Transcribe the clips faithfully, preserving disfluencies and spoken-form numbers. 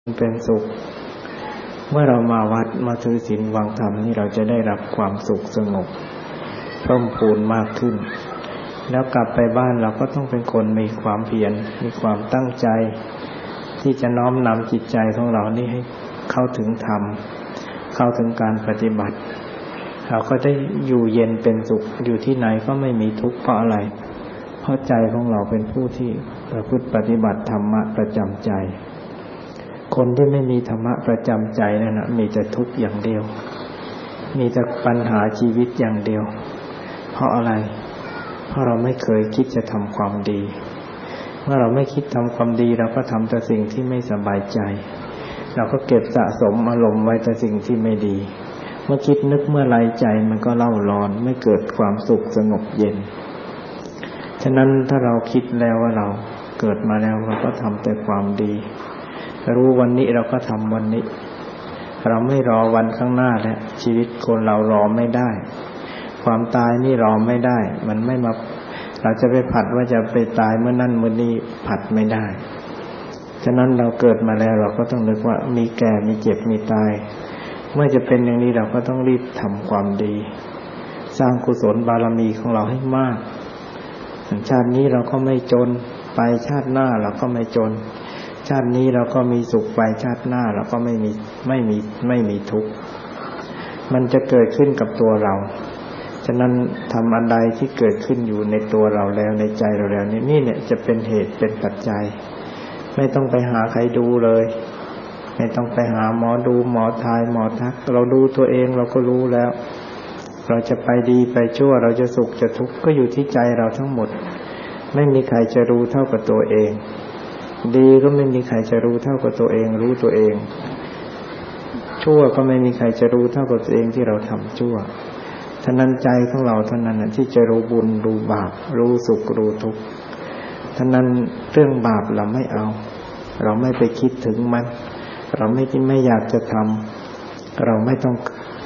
เป็นสุขเมื่อเรามาวัดมาถือศีลฟังธรรมนี่เราจะได้รับความสุขสงบเพิ่มพูนมากขึ้นแล้วกลับไปบ้านเราก็ต้องเป็นคนมีความเพียรมีความตั้งใจที่จะน้อมนำจิตใจของเรานี่ให้เข้าถึงธรรมเข้าถึงการปฏิบัติเราก็ได้อยู่เย็นเป็นสุขอยู่ที่ไหนก็ไม่มีทุกข์เพราะอะไรเพราะใจของเราเป็นผู้ที่ประพฤติปฏิบัติธรรมะประจำใจคนที่ไม่มีธรรมะประจำใจนั่นนะมีแต่ทุกข์อย่างเดียวมีแต่ปัญหาชีวิตอย่างเดียวเพราะอะไรเพราะเราไม่เคยคิดจะทำความดีเมื่อเราไม่คิดทำความดีเราก็ทำแต่สิ่งที่ไม่สบายใจเราก็เก็บสะสมอารมณ์ไว้แต่สิ่งที่ไม่ดีเมื่อคิดนึกเมื่อไรใจมันก็เล่าร้อนไม่เกิดความสุขสงบเย็นฉะนั้นถ้าเราคิดแล้วว่าเราเกิดมาแล้วเราก็ทำแต่ความดีรู้วันนี้เราก็ทำวันนี้เราไม่รอวันข้างหน้าแล้วชีวิตคนเรารอไม่ได้ความตายนี่รอไม่ได้มันไม่มาเราจะไปผัดว่าจะไปตายเมื่อนั้นเมื่อนี้ผัดไม่ได้ฉะนั้นเราเกิดมาแล้วเราก็ต้องนึกว่ามีแก่มีเจ็บมีตายเมื่อจะเป็นอย่างนี้เราก็ต้องรีบทำความดีสร้างกุศลบารมีของเราให้มากชาตินี้เราก็ไม่จนไปชาติหน้าเราก็ไม่จนชาตินี้เราก็มีสุขไปชาติหน้าเราก็ไม่มีไม่มีไม่มีทุกข์มันจะเกิดขึ้นกับตัวเราฉะนั้นทำอันใดที่เกิดขึ้นอยู่ในตัวเราแล้วในใจเราแล้วนี่นี่เนี่ยจะเป็นเหตุเป็นปัจจัยไม่ต้องไปหาใครดูเลยไม่ต้องไปหาหมอดูหมอทายหมอทักเราดูตัวเองเราก็รู้แล้วเราจะไปดีไปชั่วเราจะสุขจะทุกข์ก็อยู่ที่ใจเราทั้งหมดไม่มีใครจะรู้เท่ากับตัวเองดีก็ไม่มีใครจะรู้เท่ากับตัวเองรู้ตัวเองชั่วก็ไม่มีใครจะรู้เท่ากับตัวเองที่เราทำชั่วฉะนั้นใจของเราเท่านั้นที่จะรู้บุญรู้บาปรู้สุขรู้ทุกข์ฉะนั้นเรื่องบาปเราไม่เอาเราไม่ไปคิดถึงมันเราไม่ไม่อยากจะทำเราไม่ต้อง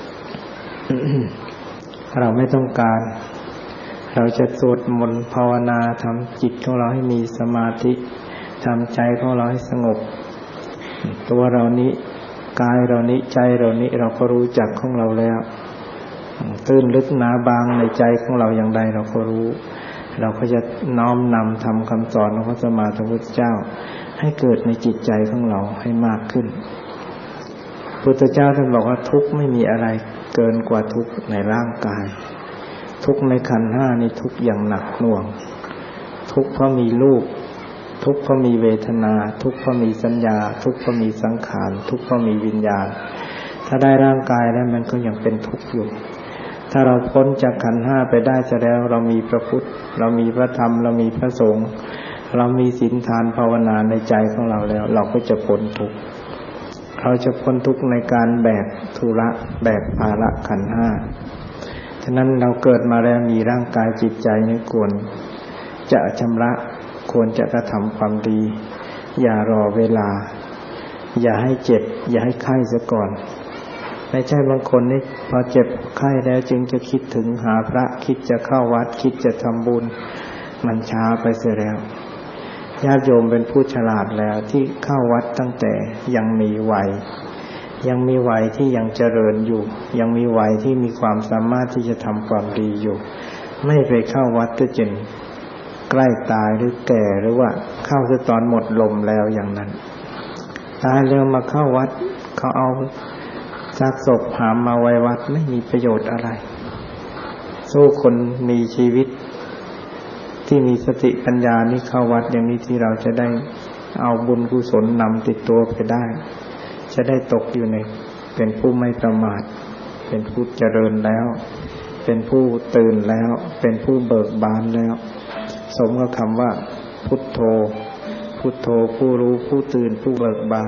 เราไม่ต้องการเราจะสวดมนต์ภาวนาทำจิตของเราให้มีสมาธิทำใจของเราให้สงบตัวเรานี้กายเรานี้ใจเรานี้เราก็รู้จักของเราแล้วตื้นลึกหนาบางในใจของเราอย่างใดเราก็รู้เราก็จะน้อมนำทำคำสอนของพระสัมมาสัมพุทธเจ้าให้เกิดในจิตใจของเราให้มากขึ้นพุทธเจ้าท่านบอกว่าทุกข์ไม่มีอะไรเกินกว่าทุกข์ในร่างกายทุกข์ในขันธ์ห้านี่ทุกข์อย่างหนักหน่วงทุกข์เพราะมีรูปทุกข์เพราะมีเวทนาทุกข์เพราะมีสัญญาทุกข์เพราะมีสังขารทุกข์เพราะมีวิญญาณถ้าได้ร่างกายแล้วมันก็ยังเป็นทุกข์อยู่ถ้าเราพ้นจากขันธ์ห้าไปได้จะแล้วเรามีพระพุทธเรามีพระธรรมเรามีพระสงฆ์เรามีศีลทานภาวนาในใจของเราแล้วเราก็จะพ้นทุกข์เราจะพ้นทุกข์ในการแบกธุระแบกภาระขันธ์ห้าฉะนั้นเราเกิดมาแล้วมีร่างกายจิตใจนี่ควรจะชำระควรจะกระทำความดีอย่ารอเวลาอย่าให้เจ็บอย่าให้ไข้ซะก่อนไม่ใช่บางคนนี่พอเจ็บไข้แล้วจึงจะคิดถึงหาพระคิดจะเข้าวัดคิดจะทำบุญมันช้าไปเสียแล้วญาติโยมเป็นผู้ฉลาดแล้วที่เข้าวัดตั้งแต่ยังมีวัยยังมีวัยที่ยังเจริญอยู่ยังมีวัยที่มีความสามารถที่จะทำความดีอยู่ไม่ไปเข้าวัดก็จนใกล้ตายหรือแก่หรือว่าเข้าซะตอนหมดลมแล้วอย่างนั้นตายแล้วมาเข้าวัดเขาเอาซากศพหามมาไว้วัดไม่มีประโยชน์อะไรสู้คนมีชีวิตที่มีสติปัญญานี่เข้าวัดอย่างนี้ที่เราจะได้เอาบุญกุศลนำติดตัวไปได้จะได้ตกอยู่ในเป็นผู้ไม่ประมาทเป็นผู้เจริญแล้วเป็นผู้ตื่นแล้วเป็นผู้เบิกบานแล้วสมกับคำว่าพุทโธพุทโธผู้รู้ผู้ตื่นผู้เบิกบาน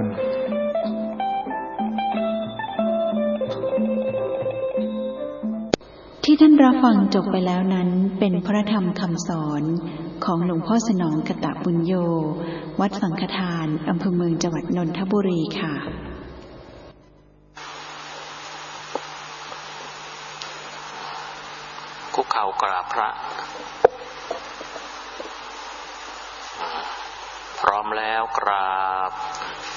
ที่ท่านรับฟังจบไปแล้วนั้นเป็นพระธรรมคำสอนของหลวงพ่อสนองกตปุญโญวัดสังฆทานอำเภอเมืองจังหวัดนนทบุรีค่ะคุกเข่ากราบพระพร้อมแล้วกราบ